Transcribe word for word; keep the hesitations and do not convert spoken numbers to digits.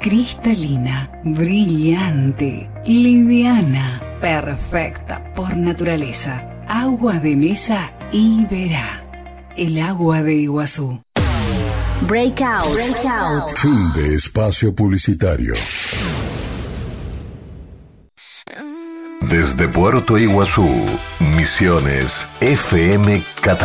cristalina, brillante, liviana, perfecta por naturaleza. Agua de mesa Iberá, el agua de Iguazú. Breakout. Breakout. Fin de espacio publicitario. Desde Puerto Iguazú, Misiones F M Catarí.